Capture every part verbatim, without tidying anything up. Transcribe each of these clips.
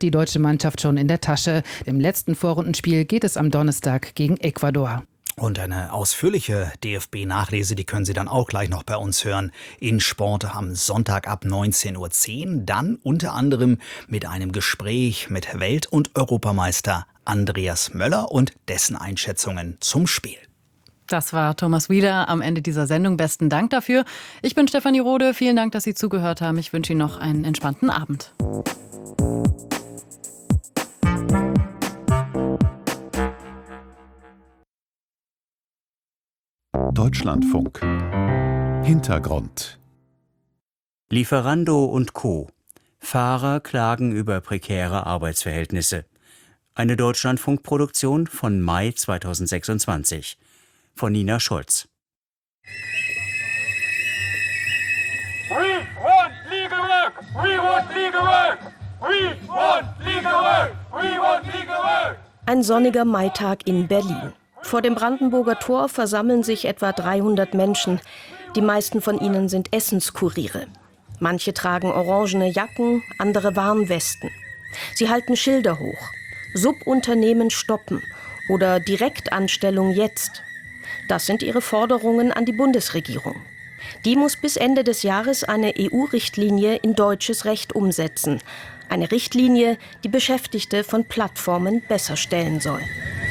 die deutsche Mannschaft schon in der Tasche. Im letzten Vorrundenspiel geht es am Donnerstag gegen Ecuador. Und eine ausführliche D F B-Nachlese, die können Sie dann auch gleich noch bei uns hören. In Sport am Sonntag ab neunzehn Uhr zehn. Dann unter anderem mit einem Gespräch mit Welt- und Europameister Andreas Möller und dessen Einschätzungen zum Spiel. Das war Thomas Wieler am Ende dieser Sendung. Besten Dank dafür. Ich bin Stefanie Rode. Vielen Dank, dass Sie zugehört haben. Ich wünsche Ihnen noch einen entspannten Abend. Deutschlandfunk. Hintergrund. Lieferando und Co. Fahrer klagen über prekäre Arbeitsverhältnisse. Eine Deutschlandfunk-Produktion von Mai zweitausendsechsundzwanzig. Von Nina Scholz. We want legal work! We want legal work! We want legal work! We want legal work! Ein sonniger Maitag in Berlin. Vor dem Brandenburger Tor versammeln sich etwa dreihundert Menschen. Die meisten von ihnen sind Essenskuriere. Manche tragen orangene Jacken, andere Warnwesten. Sie halten Schilder hoch. Subunternehmen stoppen oder Direktanstellung jetzt. Das sind ihre Forderungen an die Bundesregierung. Die muss bis Ende des Jahres eine E U-Richtlinie in deutsches Recht umsetzen. Eine Richtlinie, die Beschäftigte von Plattformen besser stellen soll.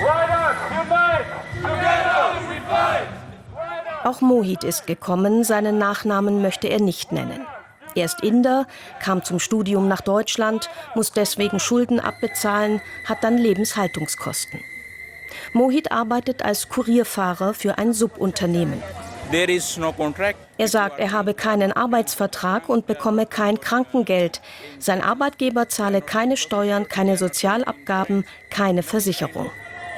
Auch Mohit ist gekommen, seinen Nachnamen möchte er nicht nennen. Er ist Inder, kam zum Studium nach Deutschland, muss deswegen Schulden abbezahlen, hat dann Lebenshaltungskosten. Mohit arbeitet als Kurierfahrer für ein Subunternehmen. There is no contract. Er sagt, er habe keinen Arbeitsvertrag und bekomme kein Krankengeld. Sein Arbeitgeber zahle keine Steuern, keine Sozialabgaben, keine Versicherung.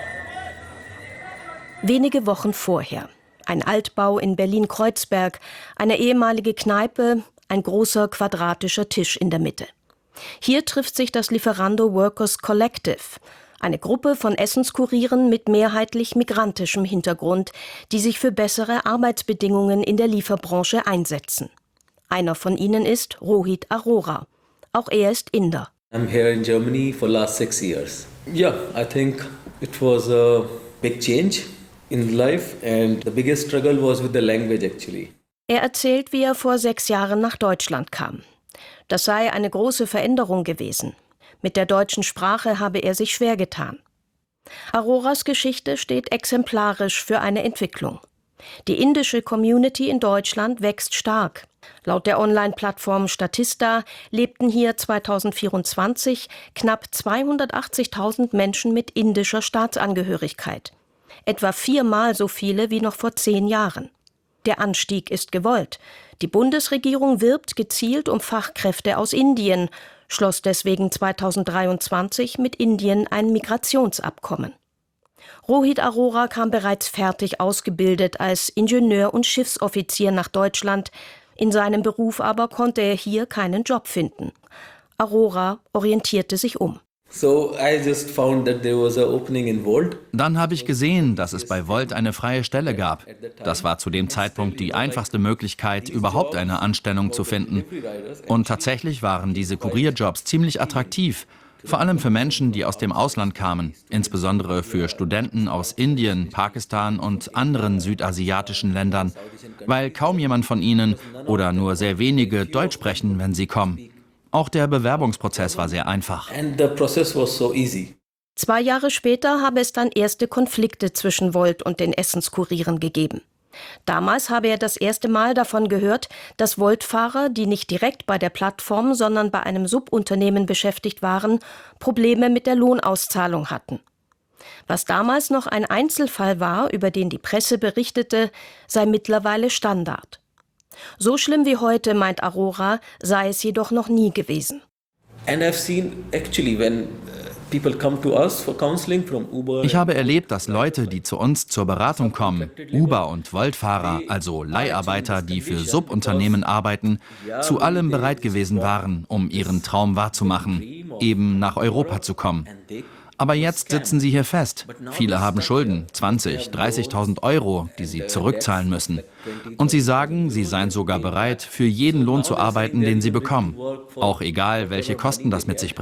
Wenige Wochen vorher. Ein Altbau in Berlin-Kreuzberg, eine ehemalige Kneipe, ein großer quadratischer Tisch in der Mitte. Hier trifft sich das Lieferando Workers Collective, eine Gruppe von Essenskurieren mit mehrheitlich migrantischem Hintergrund, die sich für bessere Arbeitsbedingungen in der Lieferbranche einsetzen. Einer von ihnen ist Rohit Arora. Auch er ist Inder. I'm here in Germany for last six years. Yeah, I think it was a big change in life and the biggest struggle was with the language actually. Er erzählt, wie er vor sechs Jahren nach Deutschland kam. Das sei eine große Veränderung gewesen. Mit der deutschen Sprache habe er sich schwer getan. Aroras Geschichte steht exemplarisch für eine Entwicklung. Die indische Community in Deutschland wächst stark. Laut der Online-Plattform Statista lebten hier zweitausendvierundzwanzig knapp zweihundertachtzigtausend Menschen mit indischer Staatsangehörigkeit. Etwa viermal so viele wie noch vor zehn Jahren. Der Anstieg ist gewollt. Die Bundesregierung wirbt gezielt um Fachkräfte aus Indien, schloss deswegen zweitausenddreiundzwanzig mit Indien ein Migrationsabkommen. Rohit Arora kam bereits fertig ausgebildet als Ingenieur und Schiffsoffizier nach Deutschland. In seinem Beruf aber konnte er hier keinen Job finden. Arora orientierte sich um. So I just found that there was an opening in Volt. Dann habe ich gesehen, dass es bei Volt eine freie Stelle gab. Das war zu dem Zeitpunkt die einfachste Möglichkeit, überhaupt eine Anstellung zu finden. Und tatsächlich waren diese Kurierjobs ziemlich attraktiv, vor allem für Menschen, die aus dem Ausland kamen, insbesondere für Studenten aus Indien, Pakistan und anderen südasiatischen Ländern, weil kaum jemand von ihnen oder nur sehr wenige Deutsch sprechen, wenn sie kommen. Auch der Bewerbungsprozess war sehr einfach. And the process was so easy. Zwei Jahre später habe es dann erste Konflikte zwischen Volt und den Essenskurieren gegeben. Damals habe er das erste Mal davon gehört, dass Volt-Fahrer, die nicht direkt bei der Plattform, sondern bei einem Subunternehmen beschäftigt waren, Probleme mit der Lohnauszahlung hatten. Was damals noch ein Einzelfall war, über den die Presse berichtete, sei mittlerweile Standard. So schlimm wie heute, meint Arora, sei es jedoch noch nie gewesen. And I've seen actually when people come to us for counseling from Uber. Ich habe erlebt, dass Leute, die zu uns zur Beratung kommen, Uber- und Volt-Fahrer, also Leiharbeiter, die für Subunternehmen arbeiten, zu allem bereit gewesen waren, um ihren Traum wahrzumachen, eben nach Europa zu kommen. Aber jetzt sitzen sie hier fest. Viele haben Schulden, zwanzig, dreißigtausend Euro, die sie zurückzahlen müssen. Und sie sagen, sie seien sogar bereit, für jeden Lohn zu arbeiten, den sie bekommen. Auch egal, welche Kosten das mit sich bringt.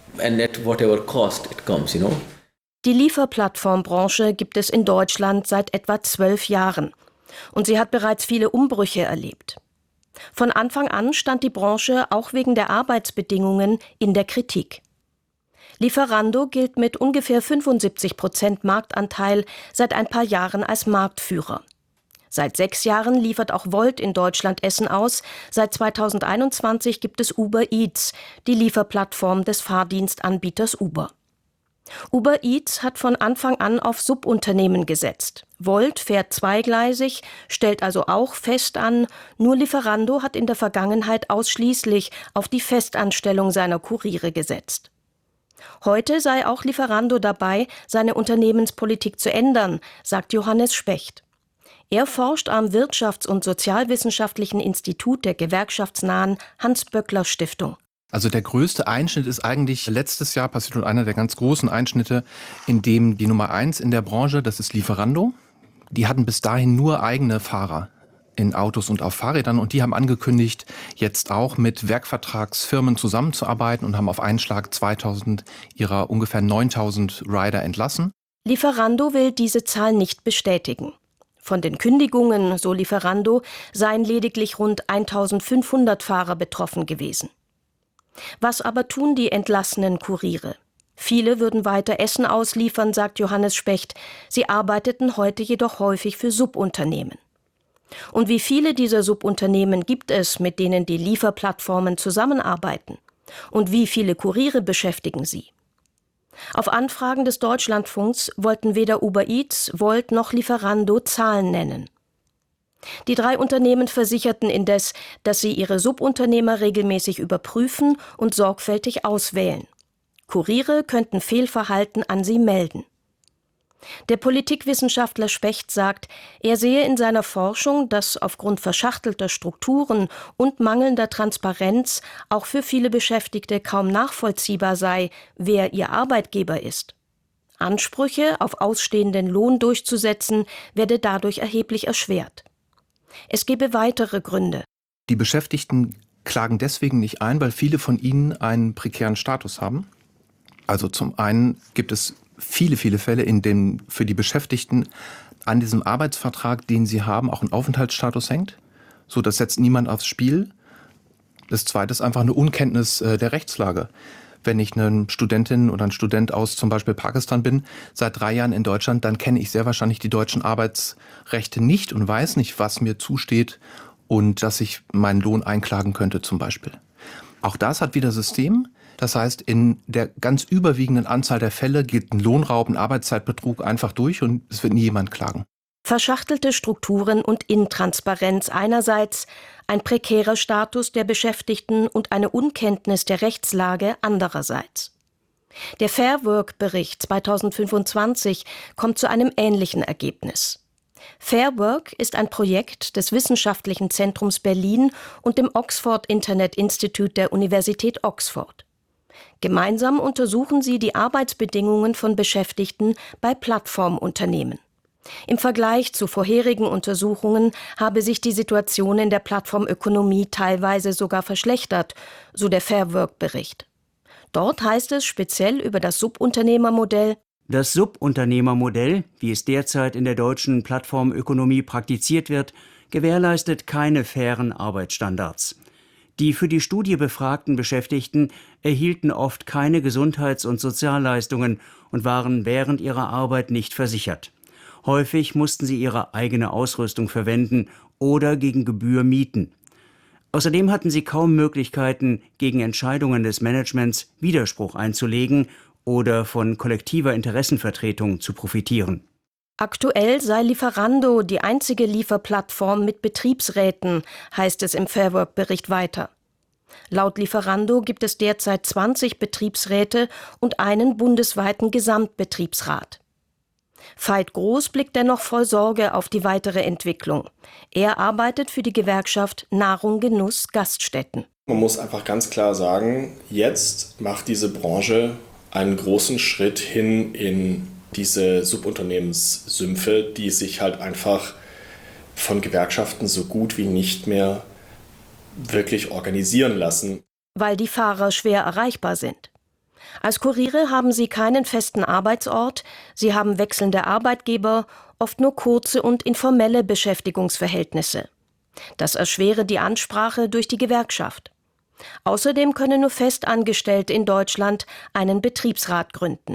And at whatever cost it comes, you know. Die Lieferplattformbranche gibt es in Deutschland seit etwa zwölf Jahren. Und sie hat bereits viele Umbrüche erlebt. Von Anfang an stand die Branche auch wegen der Arbeitsbedingungen in der Kritik. Lieferando gilt mit ungefähr fünfundsiebzig Prozent Marktanteil seit ein paar Jahren als Marktführer. Seit sechs Jahren liefert auch Wolt in Deutschland Essen aus. Seit zweitausendeinundzwanzig gibt es Uber Eats, die Lieferplattform des Fahrdienstanbieters Uber. Uber Eats hat von Anfang an auf Subunternehmen gesetzt. Wolt fährt zweigleisig, stellt also auch fest an, nur Lieferando hat in der Vergangenheit ausschließlich auf die Festanstellung seiner Kuriere gesetzt. Heute sei auch Lieferando dabei, seine Unternehmenspolitik zu ändern, sagt Johannes Specht. Er forscht am Wirtschafts- und Sozialwissenschaftlichen Institut der gewerkschaftsnahen Hans-Böckler-Stiftung. Also der größte Einschnitt ist eigentlich letztes Jahr passiert und einer der ganz großen Einschnitte, in dem die Nummer eins in der Branche, das ist Lieferando, die hatten bis dahin nur eigene Fahrer in Autos und auf Fahrrädern und die haben angekündigt, jetzt auch mit Werkvertragsfirmen zusammenzuarbeiten und haben auf einen Schlag zweitausend ihrer ungefähr neuntausend Rider entlassen. Lieferando will diese Zahl nicht bestätigen. Von den Kündigungen, so Lieferando, seien lediglich rund eintausendfünfhundert Fahrer betroffen gewesen. Was aber tun die entlassenen Kuriere? Viele würden weiter Essen ausliefern, sagt Johannes Specht. Sie arbeiteten heute jedoch häufig für Subunternehmen. Und wie viele dieser Subunternehmen gibt es, mit denen die Lieferplattformen zusammenarbeiten? Und wie viele Kuriere beschäftigen sie? Auf Anfragen des Deutschlandfunks wollten weder Uber Eats, Wolt noch Lieferando Zahlen nennen. Die drei Unternehmen versicherten indes, dass sie ihre Subunternehmer regelmäßig überprüfen und sorgfältig auswählen. Kuriere könnten Fehlverhalten an sie melden. Der Politikwissenschaftler Specht sagt, er sehe in seiner Forschung, dass aufgrund verschachtelter Strukturen und mangelnder Transparenz auch für viele Beschäftigte kaum nachvollziehbar sei, wer ihr Arbeitgeber ist. Ansprüche auf ausstehenden Lohn durchzusetzen, werde dadurch erheblich erschwert. Es gebe weitere Gründe. Die Beschäftigten klagen deswegen nicht ein, weil viele von ihnen einen prekären Status haben. Also zum einen gibt es viele, viele Fälle, in denen für die Beschäftigten an diesem Arbeitsvertrag, den sie haben, auch ein Aufenthaltsstatus hängt. So, das setzt niemand aufs Spiel. Das Zweite ist einfach eine Unkenntnis äh, der Rechtslage. Wenn ich eine Studentin oder ein Student aus zum Beispiel Pakistan bin, seit drei Jahren in Deutschland, dann kenne ich sehr wahrscheinlich die deutschen Arbeitsrechte nicht und weiß nicht, was mir zusteht und dass ich meinen Lohn einklagen könnte zum Beispiel. Auch das hat wieder System. Das heißt, in der ganz überwiegenden Anzahl der Fälle geht ein Lohnraub, ein Arbeitszeitbetrug einfach durch und es wird nie jemand klagen. Verschachtelte Strukturen und Intransparenz einerseits, ein prekärer Status der Beschäftigten und eine Unkenntnis der Rechtslage andererseits. Der Fair Work-Bericht zweitausendfünfundzwanzig kommt zu einem ähnlichen Ergebnis. Fair Work ist ein Projekt des Wissenschaftlichen Zentrums Berlin und dem Oxford Internet Institute der Universität Oxford. Gemeinsam untersuchen sie die Arbeitsbedingungen von Beschäftigten bei Plattformunternehmen. Im Vergleich zu vorherigen Untersuchungen habe sich die Situation in der Plattformökonomie teilweise sogar verschlechtert, so der Fair Work-Bericht. Dort heißt es speziell über das Subunternehmermodell: Das Subunternehmermodell, wie es derzeit in der deutschen Plattformökonomie praktiziert wird, gewährleistet keine fairen Arbeitsstandards. Die für die Studie befragten Beschäftigten erhielten oft keine Gesundheits- und Sozialleistungen und waren während ihrer Arbeit nicht versichert. Häufig mussten sie ihre eigene Ausrüstung verwenden oder gegen Gebühr mieten. Außerdem hatten sie kaum Möglichkeiten, gegen Entscheidungen des Managements Widerspruch einzulegen oder von kollektiver Interessenvertretung zu profitieren. Aktuell sei Lieferando die einzige Lieferplattform mit Betriebsräten, heißt es im Fair Work-Bericht weiter. Laut Lieferando gibt es derzeit zwanzig Betriebsräte und einen bundesweiten Gesamtbetriebsrat. Veit Groß blickt dennoch voll Sorge auf die weitere Entwicklung. Er arbeitet für die Gewerkschaft Nahrung, Genuss, Gaststätten. Man muss einfach ganz klar sagen, jetzt macht diese Branche einen großen Schritt hin in diese Subunternehmenssümpfe, die sich halt einfach von Gewerkschaften so gut wie nicht mehr wirklich organisieren lassen. Weil die Fahrer schwer erreichbar sind. Als Kuriere haben sie keinen festen Arbeitsort, sie haben wechselnde Arbeitgeber, oft nur kurze und informelle Beschäftigungsverhältnisse. Das erschwere die Ansprache durch die Gewerkschaft. Außerdem können nur Festangestellte in Deutschland einen Betriebsrat gründen.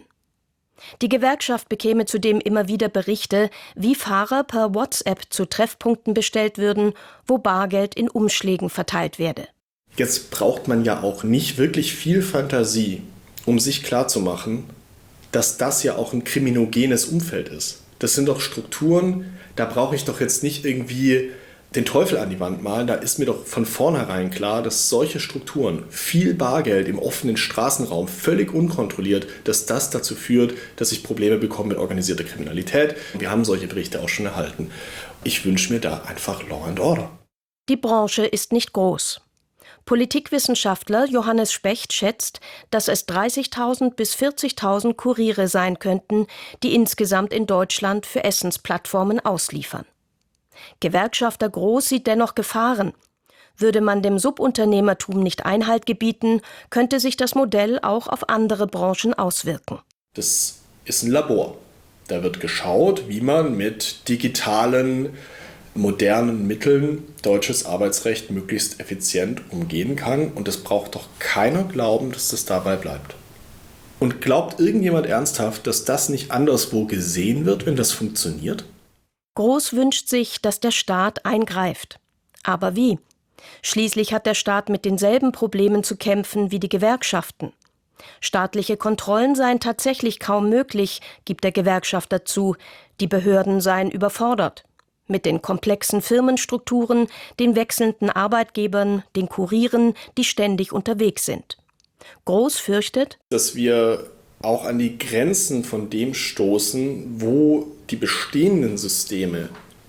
Die Gewerkschaft bekäme zudem immer wieder Berichte, wie Fahrer per WhatsApp zu Treffpunkten bestellt würden, wo Bargeld in Umschlägen verteilt werde. Jetzt braucht man ja auch nicht wirklich viel Fantasie, um sich klarzumachen, dass das ja auch ein kriminogenes Umfeld ist. Das sind doch Strukturen, da brauche ich doch jetzt nicht irgendwie den Teufel an die Wand malen. Da ist mir doch von vornherein klar, dass solche Strukturen, viel Bargeld im offenen Straßenraum, völlig unkontrolliert, dass das dazu führt, dass ich Probleme bekomme mit organisierter Kriminalität. Wir haben solche Berichte auch schon erhalten. Ich wünsche mir da einfach Law and Order. Die Branche ist nicht groß. Politikwissenschaftler Johannes Specht schätzt, dass es dreißigtausend bis vierzigtausend Kuriere sein könnten, die insgesamt in Deutschland für Essensplattformen ausliefern. Gewerkschafter Groß sieht dennoch Gefahren. Würde man dem Subunternehmertum nicht Einhalt gebieten, könnte sich das Modell auch auf andere Branchen auswirken. Das ist ein Labor. Da wird geschaut, wie man mit digitalen, modernen Mitteln deutsches Arbeitsrecht möglichst effizient umgehen kann. Und es braucht doch keiner glauben, dass das dabei bleibt. Und glaubt irgendjemand ernsthaft, dass das nicht anderswo gesehen wird, wenn das funktioniert? Groß wünscht sich, dass der Staat eingreift. Aber wie? Schließlich hat der Staat mit denselben Problemen zu kämpfen wie die Gewerkschaften. Staatliche Kontrollen seien tatsächlich kaum möglich, gibt der Gewerkschafter zu. Die Behörden seien überfordert. Mit den komplexen Firmenstrukturen, den wechselnden Arbeitgebern, den Kurieren, die ständig unterwegs sind. Groß fürchtet, dass wir auch an die Grenzen von dem stoßen, wo die bestehenden Systeme,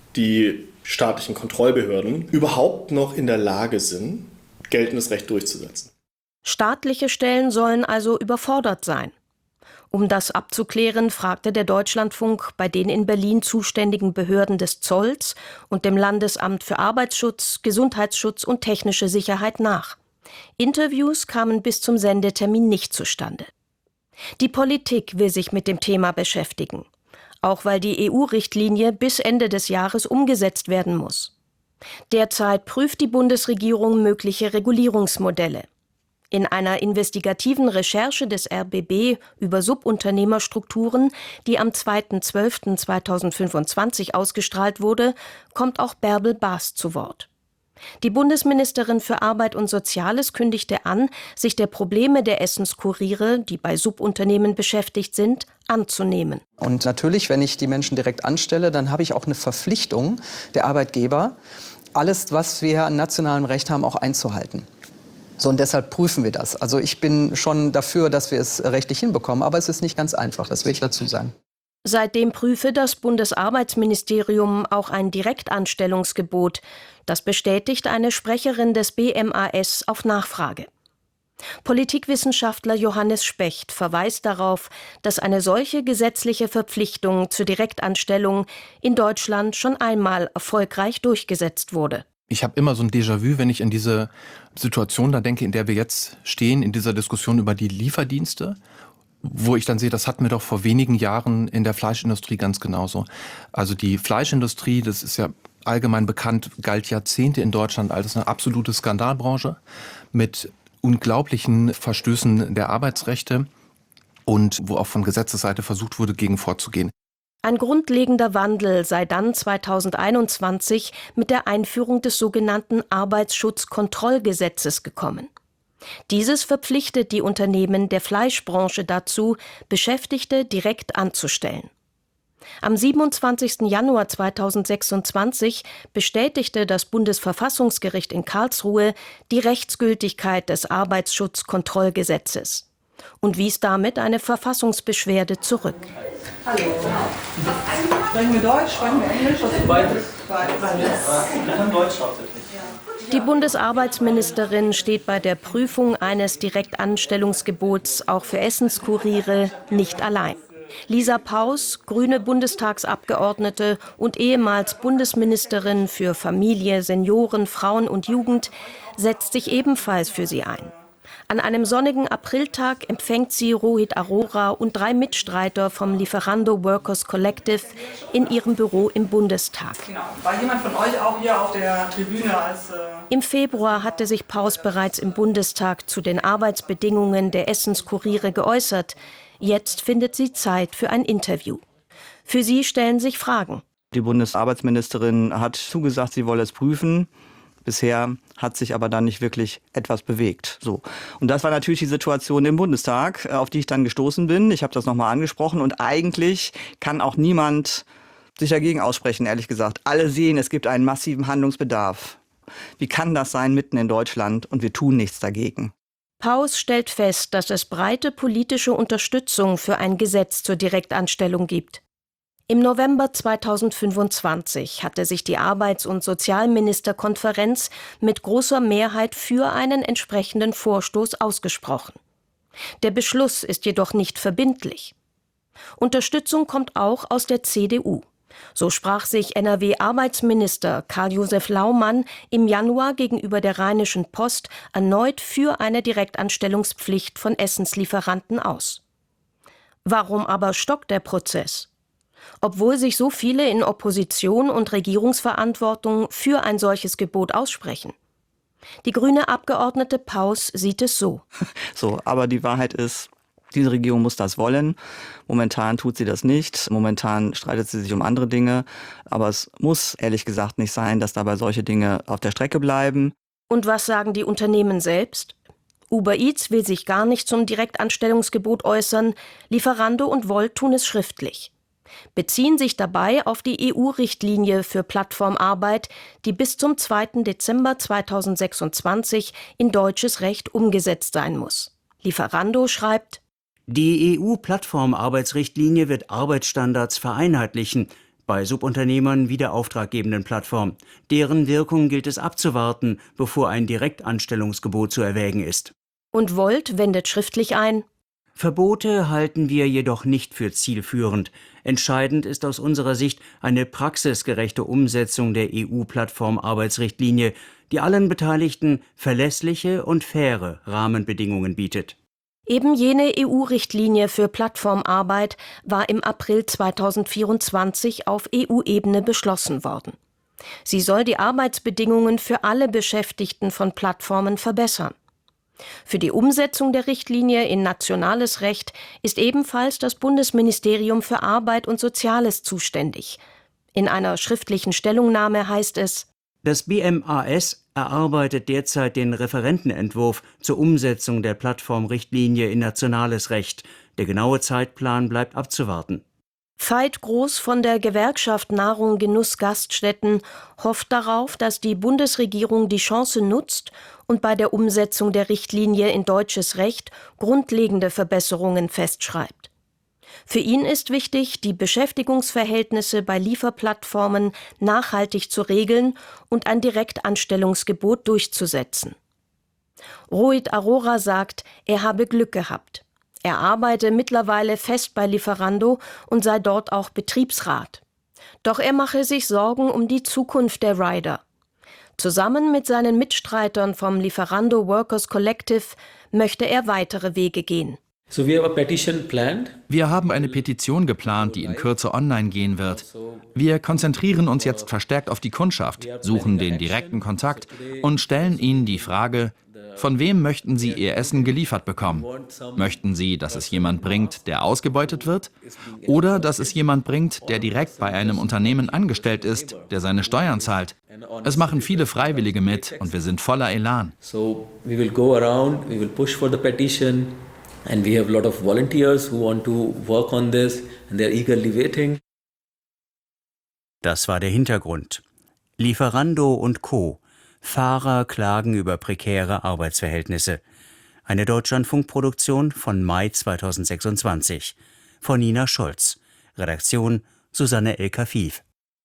die staatlichen Kontrollbehörden, überhaupt noch in der Lage sind, geltendes Recht durchzusetzen. Staatliche Stellen sollen also überfordert sein. Um das abzuklären, fragte der Deutschlandfunk bei den in Berlin zuständigen Behörden des Zolls und dem Landesamt für Arbeitsschutz, Gesundheitsschutz und technische Sicherheit nach. Interviews kamen bis zum Sendetermin nicht zustande. Die Politik will sich mit dem Thema beschäftigen, auch weil die E U-Richtlinie bis Ende des Jahres umgesetzt werden muss. Derzeit prüft die Bundesregierung mögliche Regulierungsmodelle. In einer investigativen Recherche des R B B über Subunternehmerstrukturen, die am zweiter zwölfter zweitausendfünfundzwanzig ausgestrahlt wurde, kommt auch Bärbel Baas zu Wort. Die Bundesministerin für Arbeit und Soziales kündigte an, sich der Probleme der Essenskuriere, die bei Subunternehmen beschäftigt sind, anzunehmen. Und natürlich, wenn ich die Menschen direkt anstelle, dann habe ich auch eine Verpflichtung der Arbeitgeber, alles, was wir an nationalem Recht haben, auch einzuhalten. So, und deshalb prüfen wir das. Also ich bin schon dafür, dass wir es rechtlich hinbekommen, aber es ist nicht ganz einfach, das will ich dazu sagen. Seitdem prüfe das Bundesarbeitsministerium auch ein Direktanstellungsgebot. Das bestätigt eine Sprecherin des B M A S auf Nachfrage. Politikwissenschaftler Johannes Specht verweist darauf, dass eine solche gesetzliche Verpflichtung zur Direktanstellung in Deutschland schon einmal erfolgreich durchgesetzt wurde. Ich habe immer so ein Déjà-vu, wenn ich in diese Situation da denke, in der wir jetzt stehen, in dieser Diskussion über die Lieferdienste, wo ich dann sehe, das hatten wir doch vor wenigen Jahren in der Fleischindustrie ganz genauso. Also die Fleischindustrie, das ist ja allgemein bekannt, galt Jahrzehnte in Deutschland als eine absolute Skandalbranche mit unglaublichen Verstößen der Arbeitsrechte und wo auch von Gesetzesseite versucht wurde, gegen vorzugehen. Ein grundlegender Wandel sei dann zweitausendeinundzwanzig mit der Einführung des sogenannten Arbeitsschutzkontrollgesetzes gekommen. Dieses verpflichtet die Unternehmen der Fleischbranche dazu, Beschäftigte direkt anzustellen. Am siebenundzwanzigsten Januar zweitausendsechsundzwanzig bestätigte das Bundesverfassungsgericht in Karlsruhe die Rechtsgültigkeit des Arbeitsschutzkontrollgesetzes und wies damit eine Verfassungsbeschwerde zurück. Hallo. Sprechen wir Deutsch, sprechen wir Englisch? Beides. Beides. Die Bundesarbeitsministerin steht bei der Prüfung eines Direktanstellungsgebots auch für Essenskuriere nicht allein. Lisa Paus, grüne Bundestagsabgeordnete und ehemals Bundesministerin für Familie, Senioren, Frauen und Jugend, setzt sich ebenfalls für sie ein. An einem sonnigen Apriltag empfängt sie Rohit Arora und drei Mitstreiter vom Lieferando Workers Collective in ihrem Büro im Bundestag. Genau. War jemand von euch auch hier auf der Tribüne als... Äh Im Februar hatte sich Paus bereits im Bundestag zu den Arbeitsbedingungen der Essenskuriere geäußert. Jetzt findet sie Zeit für ein Interview. Für sie stellen sich Fragen. Die Bundesarbeitsministerin hat zugesagt, sie wolle es prüfen. Bisher hat sich aber dann nicht wirklich etwas bewegt. So. Und das war natürlich die Situation im Bundestag, auf die ich dann gestoßen bin. Ich habe das nochmal angesprochen und eigentlich kann auch niemand sich dagegen aussprechen, ehrlich gesagt. Alle sehen, es gibt einen massiven Handlungsbedarf. Wie kann das sein mitten in Deutschland und wir tun nichts dagegen? Paus stellt fest, dass es breite politische Unterstützung für ein Gesetz zur Direktanstellung gibt. Im November zweitausendfünfundzwanzig hatte sich die Arbeits- und Sozialministerkonferenz mit großer Mehrheit für einen entsprechenden Vorstoß ausgesprochen. Der Beschluss ist jedoch nicht verbindlich. Unterstützung kommt auch aus der C D U. So sprach sich N R W-Arbeitsminister Karl-Josef Laumann im Januar gegenüber der Rheinischen Post erneut für eine Direktanstellungspflicht von Essenslieferanten aus. Warum aber stockt der Prozess? Obwohl sich so viele in Opposition und Regierungsverantwortung für ein solches Gebot aussprechen. Die grüne Abgeordnete Paus sieht es so. So, aber die Wahrheit ist, diese Regierung muss das wollen. Momentan tut sie das nicht. Momentan streitet sie sich um andere Dinge. Aber es muss ehrlich gesagt nicht sein, dass dabei solche Dinge auf der Strecke bleiben. Und was sagen die Unternehmen selbst? Uber Eats will sich gar nicht zum Direktanstellungsgebot äußern. Lieferando und Wolt tun es schriftlich. Beziehen sich dabei auf die E U-Richtlinie für Plattformarbeit, die bis zum zweiten Dezember zweitausendsechsundzwanzig in deutsches Recht umgesetzt sein muss. Lieferando schreibt: Die E U-Plattformarbeitsrichtlinie wird Arbeitsstandards vereinheitlichen bei Subunternehmern wie der auftraggebenden Plattform. Deren Wirkung gilt es abzuwarten, bevor ein Direktanstellungsgebot zu erwägen ist. Und Wolt wendet schriftlich ein: Verbote halten wir jedoch nicht für zielführend. Entscheidend ist aus unserer Sicht eine praxisgerechte Umsetzung der E U-Plattformarbeitsrichtlinie, die allen Beteiligten verlässliche und faire Rahmenbedingungen bietet. Eben jene E U-Richtlinie für Plattformarbeit war im April zweitausendvierundzwanzig auf E U-Ebene beschlossen worden. Sie soll die Arbeitsbedingungen für alle Beschäftigten von Plattformen verbessern. Für die Umsetzung der Richtlinie in nationales Recht ist ebenfalls das Bundesministerium für Arbeit und Soziales zuständig. In einer schriftlichen Stellungnahme heißt es: Das B M A S erarbeitet derzeit den Referentenentwurf zur Umsetzung der Plattformrichtlinie in nationales Recht. Der genaue Zeitplan bleibt abzuwarten. Veit Groß von der Gewerkschaft Nahrung Genuss Gaststätten hofft darauf, dass die Bundesregierung die Chance nutzt und bei der Umsetzung der Richtlinie in deutsches Recht grundlegende Verbesserungen festschreibt. Für ihn ist wichtig, die Beschäftigungsverhältnisse bei Lieferplattformen nachhaltig zu regeln und ein Direktanstellungsgebot durchzusetzen. Rohit Arora sagt, er habe Glück gehabt. Er arbeite mittlerweile fest bei Lieferando und sei dort auch Betriebsrat. Doch er mache sich Sorgen um die Zukunft der Rider. Zusammen mit seinen Mitstreitern vom Lieferando Workers Collective möchte er weitere Wege gehen. Wir haben eine Petition geplant, die in Kürze online gehen wird. Wir konzentrieren uns jetzt verstärkt auf die Kundschaft, suchen den direkten Kontakt und stellen ihnen die Frage: Von wem möchten Sie Ihr Essen geliefert bekommen? Möchten Sie, dass es jemand bringt, der ausgebeutet wird? Oder dass es jemand bringt, der direkt bei einem Unternehmen angestellt ist, der seine Steuern zahlt? Es machen viele Freiwillige mit und wir sind voller Elan. So we will go around, we will push for the petition and we have a lot of volunteers who want to work on this and they are eagerly waiting. Das war der Hintergrund. Lieferando und Co. Fahrer klagen über prekäre Arbeitsverhältnisse. Eine Deutschlandfunkproduktion von Mai zweitausendsechsundzwanzig. Von Nina Scholz. Redaktion Susanne El-Kafif.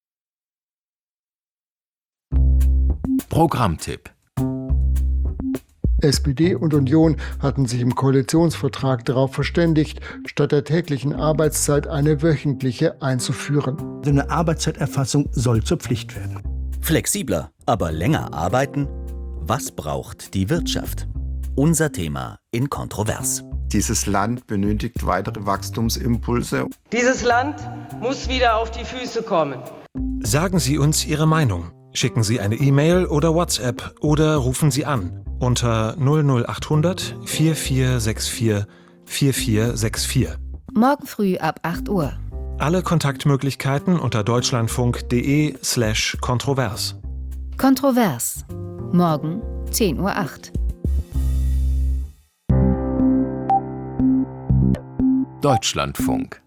Programmtipp: S P D und Union hatten sich im Koalitionsvertrag darauf verständigt, statt der täglichen Arbeitszeit eine wöchentliche einzuführen. Eine Arbeitszeiterfassung soll zur Pflicht werden. Flexibler, aber länger arbeiten? Was braucht die Wirtschaft? Unser Thema in Kontrovers. Dieses Land benötigt weitere Wachstumsimpulse. Dieses Land muss wieder auf die Füße kommen. Sagen Sie uns Ihre Meinung. Schicken Sie eine E-Mail oder WhatsApp oder rufen Sie an unter null null achthundert vier vier sechs vier vier vier sechs vier. Morgen früh ab acht Uhr. Alle Kontaktmöglichkeiten unter deutschlandfunk.de slash kontrovers. Kontrovers. Morgen zehn Uhr acht. Deutschlandfunk.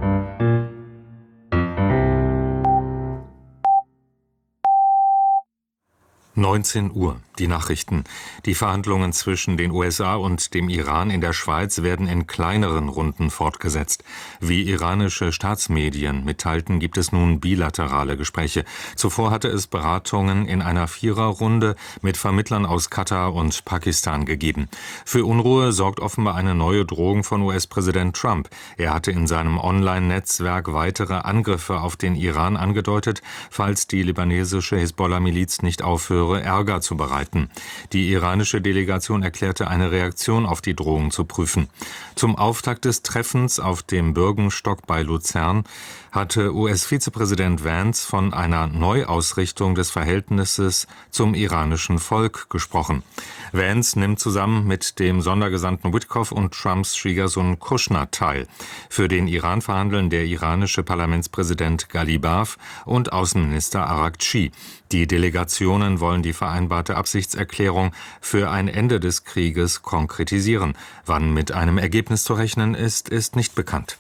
neunzehn Uhr, die Nachrichten. Die Verhandlungen zwischen den U S A und dem Iran in der Schweiz werden in kleineren Runden fortgesetzt. Wie iranische Staatsmedien mitteilten, gibt es nun bilaterale Gespräche. Zuvor hatte es Beratungen in einer Viererrunde mit Vermittlern aus Katar und Pakistan gegeben. Für Unruhe sorgt offenbar eine neue Drohung von U S-Präsident Trump. Er hatte in seinem Online-Netzwerk weitere Angriffe auf den Iran angedeutet, falls die libanesische Hisbollah-Miliz nicht aufhöre, Ärger zu bereiten. Die iranische Delegation erklärte, eine Reaktion auf die Drohung zu prüfen. Zum Auftakt des Treffens auf dem Bürgenstock bei Luzern hatte U S-Vizepräsident Vance von einer Neuausrichtung des Verhältnisses zum iranischen Volk gesprochen. Vance nimmt zusammen mit dem Sondergesandten Witkoff und Trumps Schwiegersohn Kushner teil. Für den Iran verhandeln der iranische Parlamentspräsident Ghalibaf und Außenminister Araghchi. Die Delegationen wollen die vereinbarte Absichtserklärung für ein Ende des Krieges konkretisieren. Wann mit einem Ergebnis zu rechnen ist, ist nicht bekannt.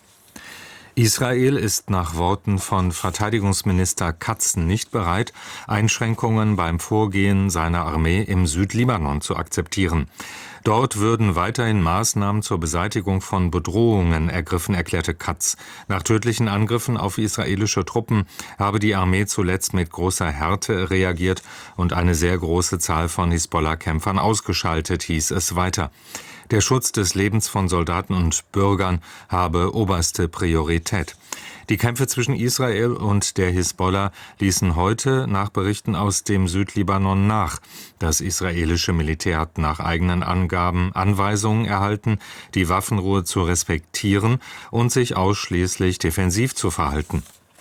Israel ist nach Worten von Verteidigungsminister Katz nicht bereit, Einschränkungen beim Vorgehen seiner Armee im Südlibanon zu akzeptieren. Dort würden weiterhin Maßnahmen zur Beseitigung von Bedrohungen ergriffen, erklärte Katz. Nach tödlichen Angriffen auf israelische Truppen habe die Armee zuletzt mit großer Härte reagiert und eine sehr große Zahl von Hisbollah-Kämpfern ausgeschaltet, hieß es weiter. Der Schutz des Lebens von Soldaten und Bürgern habe oberste Priorität. Die Kämpfe zwischen Israel und der Hisbollah ließen heute nach Berichten aus dem Südlibanon nach. Das israelische Militär hat nach eigenen Angaben Anweisungen erhalten, die Waffenruhe zu respektieren und sich ausschließlich defensiv zu verhalten.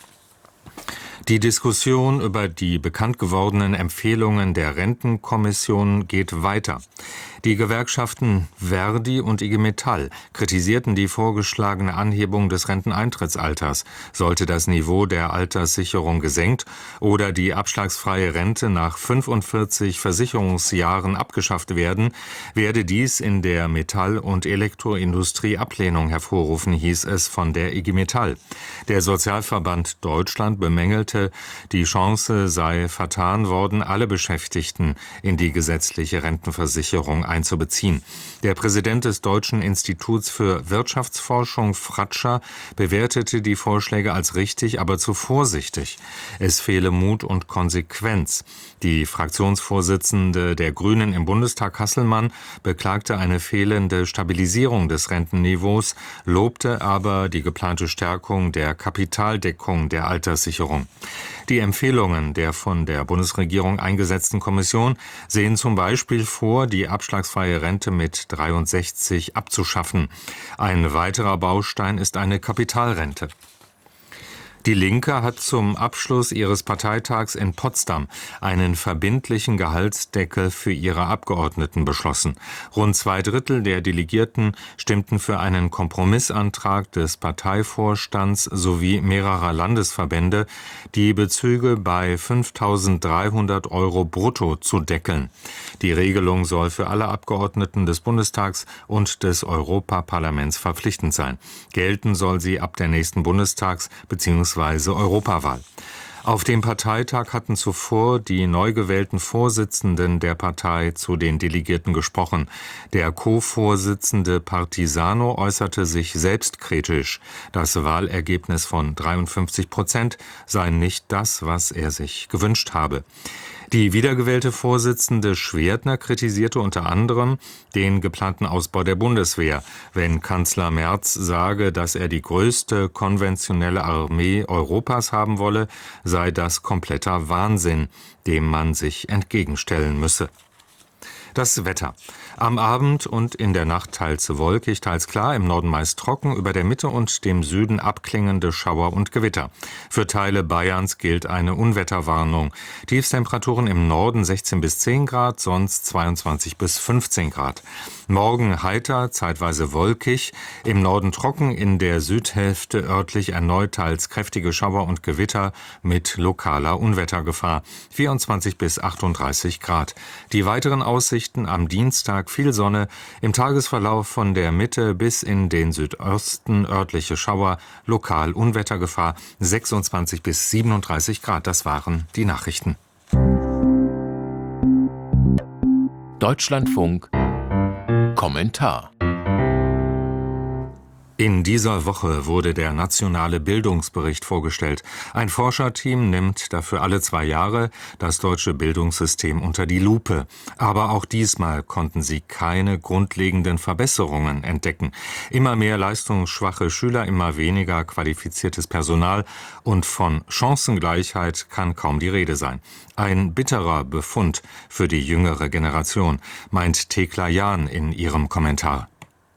Die Diskussion über die bekannt gewordenen Empfehlungen der Rentenkommission geht weiter. Die Gewerkschaften Verdi und I G Metall kritisierten die vorgeschlagene Anhebung des Renteneintrittsalters. Sollte das Niveau der Alterssicherung gesenkt oder die abschlagsfreie Rente nach fünfundvierzig Versicherungsjahren abgeschafft werden, werde dies in der Metall- und Elektroindustrie Ablehnung hervorrufen, hieß es von der I G Metall. Der Sozialverband Deutschland bemängelte, die Chance sei vertan worden, alle Beschäftigten in die gesetzliche Rentenversicherung einzubeziehen. Der Präsident des Deutschen Instituts für Wirtschaftsforschung, Fratscher, bewertete die Vorschläge als richtig, aber zu vorsichtig. Es fehle Mut und Konsequenz. Die Fraktionsvorsitzende der Grünen im Bundestag, Hasselmann, beklagte eine fehlende Stabilisierung des Rentenniveaus, lobte aber die geplante Stärkung der Kapitaldeckung der Alterssicherung. Die Empfehlungen der von der Bundesregierung eingesetzten Kommission sehen zum Beispiel vor, die abschlagsfreie Rente mit dreiundsechzig abzuschaffen. Ein weiterer Baustein ist eine Kapitalrente. Die Linke hat zum Abschluss ihres Parteitags in Potsdam einen verbindlichen Gehaltsdeckel für ihre Abgeordneten beschlossen. Rund zwei Drittel der Delegierten stimmten für einen Kompromissantrag des Parteivorstands sowie mehrerer Landesverbände, die Bezüge bei fünftausenddreihundert Euro brutto zu deckeln. Die Regelung soll für alle Abgeordneten des Bundestags und des Europaparlaments verpflichtend sein. Gelten soll sie ab der nächsten Bundestags- bzw. Europawahl. Auf dem Parteitag hatten zuvor die neu gewählten Vorsitzenden der Partei zu den Delegierten gesprochen. Der Co-Vorsitzende Partisano äußerte sich selbstkritisch. Das Wahlergebnis von dreiundfünfzig Prozent sei nicht das, was er sich gewünscht habe. Die wiedergewählte Vorsitzende Schwertner kritisierte unter anderem den geplanten Ausbau der Bundeswehr. Wenn Kanzler Merz sage, dass er die größte konventionelle Armee Europas haben wolle, sei das kompletter Wahnsinn, dem man sich entgegenstellen müsse. Das Wetter. Am Abend und in der Nacht teils wolkig, teils klar, im Norden meist trocken, über der Mitte und dem Süden abklingende Schauer und Gewitter. Für Teile Bayerns gilt eine Unwetterwarnung. Tiefstemperaturen im Norden sechzehn bis zehn Grad, sonst zweiundzwanzig bis fünfzehn Grad. Morgen heiter, zeitweise wolkig, im Norden trocken, in der Südhälfte örtlich erneut teils kräftige Schauer und Gewitter mit lokaler Unwettergefahr. vierundzwanzig bis achtunddreißig Grad. Die weiteren Aussichten am Dienstag viel Sonne, im Tagesverlauf von der Mitte bis in den Südosten örtliche Schauer, lokal Unwettergefahr, sechsundzwanzig bis siebenunddreißig Grad. Das waren die Nachrichten. Deutschlandfunk Kommentar. In dieser Woche wurde der nationale Bildungsbericht vorgestellt. Ein Forscherteam nimmt dafür alle zwei Jahre das deutsche Bildungssystem unter die Lupe. Aber auch diesmal konnten sie keine grundlegenden Verbesserungen entdecken. Immer mehr leistungsschwache Schüler, immer weniger qualifiziertes Personal und von Chancengleichheit kann kaum die Rede sein. Ein bitterer Befund für die jüngere Generation, meint Thekla Jahn in ihrem Kommentar.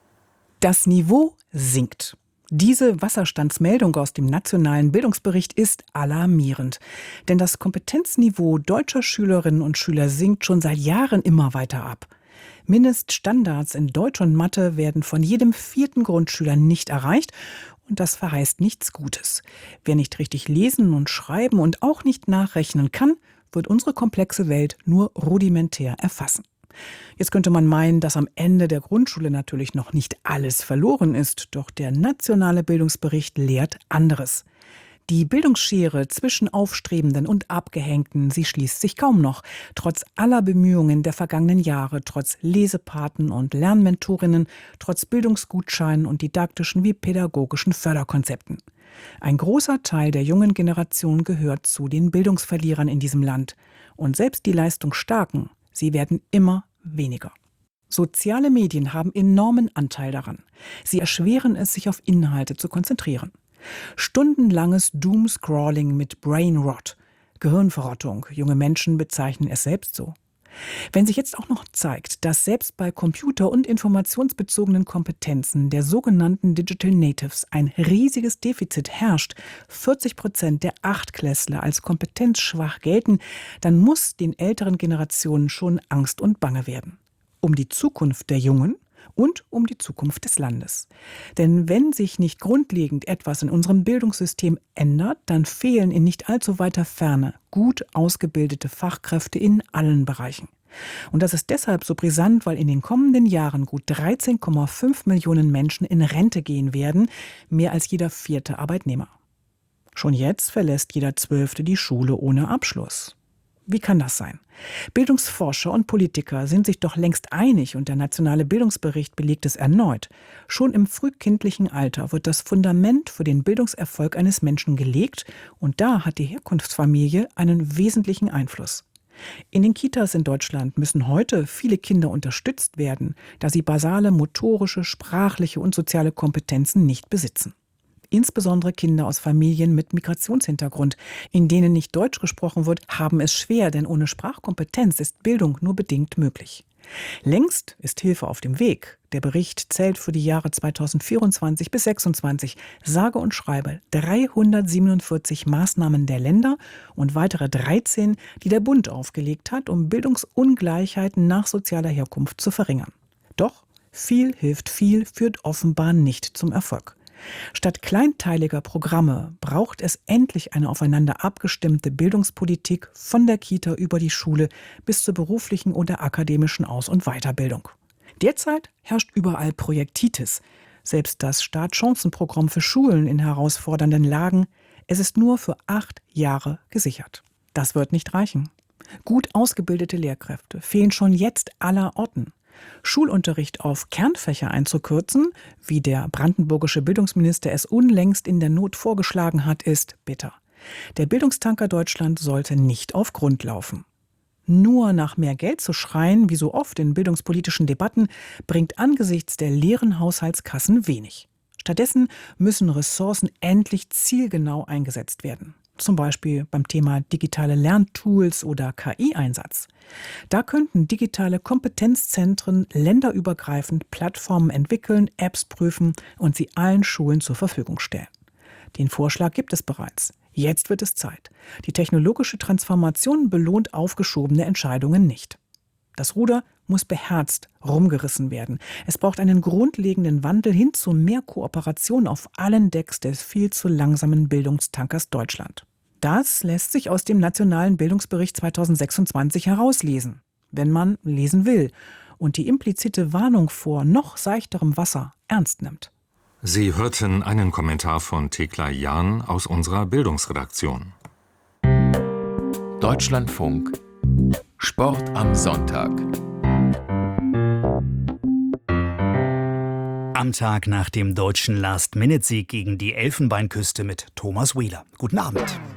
Das Niveau sinkt. Diese Wasserstandsmeldung aus dem nationalen Bildungsbericht ist alarmierend. Denn das Kompetenzniveau deutscher Schülerinnen und Schüler sinkt schon seit Jahren immer weiter ab. Mindeststandards in Deutsch und Mathe werden von jedem vierten Grundschüler nicht erreicht. Und das verheißt nichts Gutes. Wer nicht richtig lesen und schreiben und auch nicht nachrechnen kann, wird unsere komplexe Welt nur rudimentär erfassen. Jetzt könnte man meinen, dass am Ende der Grundschule natürlich noch nicht alles verloren ist, doch der nationale Bildungsbericht lehrt anderes. Die Bildungsschere zwischen Aufstrebenden und Abgehängten, sie schließt sich kaum noch, trotz aller Bemühungen der vergangenen Jahre, trotz Lesepaten und Lernmentorinnen, trotz Bildungsgutscheinen und didaktischen wie pädagogischen Förderkonzepten. Ein großer Teil der jungen Generation gehört zu den Bildungsverlierern in diesem Land. Und selbst die Leistungsstarken, sie werden immer weniger. Soziale Medien haben enormen Anteil daran. Sie erschweren es, sich auf Inhalte zu konzentrieren. Stundenlanges Doomscrolling mit Brainrot, Gehirnverrottung, junge Menschen bezeichnen es selbst so. Wenn sich jetzt auch noch zeigt, dass selbst bei computer- und informationsbezogenen Kompetenzen der sogenannten Digital Natives ein riesiges Defizit herrscht, vierzig Prozent der Achtklässler als kompetenzschwach gelten, dann muss den älteren Generationen schon Angst und Bange werden. Um die Zukunft der Jungen und um die Zukunft des Landes. Denn wenn sich nicht grundlegend etwas in unserem Bildungssystem ändert, dann fehlen in nicht allzu weiter Ferne gut ausgebildete Fachkräfte in allen Bereichen. Und das ist deshalb so brisant, weil in den kommenden Jahren gut dreizehn Komma fünf Millionen Menschen in Rente gehen werden, mehr als jeder vierte Arbeitnehmer. Schon jetzt verlässt jeder Zwölfte die Schule ohne Abschluss. Wie kann das sein? Bildungsforscher und Politiker sind sich doch längst einig und der nationale Bildungsbericht belegt es erneut. Schon im frühkindlichen Alter wird das Fundament für den Bildungserfolg eines Menschen gelegt und da hat die Herkunftsfamilie einen wesentlichen Einfluss. In den Kitas in Deutschland müssen heute viele Kinder unterstützt werden, da sie basale motorische, sprachliche und soziale Kompetenzen nicht besitzen. Insbesondere Kinder aus Familien mit Migrationshintergrund, in denen nicht Deutsch gesprochen wird, haben es schwer, denn ohne Sprachkompetenz ist Bildung nur bedingt möglich. Längst ist Hilfe auf dem Weg. Der Bericht zählt für die Jahre zweitausendvierundzwanzig bis zweitausendsechsundzwanzig sage und schreibe dreihundertsiebenundvierzig Maßnahmen der Länder und weitere dreizehn, die der Bund aufgelegt hat, um Bildungsungleichheiten nach sozialer Herkunft zu verringern. Doch viel hilft viel, führt offenbar nicht zum Erfolg. Statt kleinteiliger Programme braucht es endlich eine aufeinander abgestimmte Bildungspolitik von der Kita über die Schule bis zur beruflichen oder akademischen Aus- und Weiterbildung. Derzeit herrscht überall Projektitis. Selbst das Startchancenprogramm für Schulen in herausfordernden Lagen, es ist nur für acht Jahre gesichert. Das wird nicht reichen. Gut ausgebildete Lehrkräfte fehlen schon jetzt aller Orten. Schulunterricht auf Kernfächer einzukürzen, wie der brandenburgische Bildungsminister es unlängst in der Not vorgeschlagen hat, ist bitter. Der Bildungstanker Deutschland sollte nicht auf Grund laufen. Nur nach mehr Geld zu schreien, wie so oft in bildungspolitischen Debatten, bringt angesichts der leeren Haushaltskassen wenig. Stattdessen müssen Ressourcen endlich zielgenau eingesetzt werden. zum Beispiel beim Thema digitale Lerntools oder K I-Einsatz. Da könnten digitale Kompetenzzentren länderübergreifend Plattformen entwickeln, Apps prüfen und sie allen Schulen zur Verfügung stellen. Den Vorschlag gibt es bereits. Jetzt wird es Zeit. Die technologische Transformation belohnt aufgeschobene Entscheidungen nicht. Das Ruder muss beherzt rumgerissen werden. Es braucht einen grundlegenden Wandel hin zu mehr Kooperation auf allen Decks des viel zu langsamen Bildungstankers Deutschland. Das lässt sich aus dem Nationalen Bildungsbericht zweitausendsechsundzwanzig herauslesen, wenn man lesen will und die implizite Warnung vor noch seichterem Wasser ernst nimmt. Sie hörten einen Kommentar von Thekla Jahn aus unserer Bildungsredaktion. Deutschlandfunk Sport am Sonntag. Am Tag nach dem deutschen Last-Minute-Sieg gegen die Elfenbeinküste mit Thomas Wheeler. Guten Abend.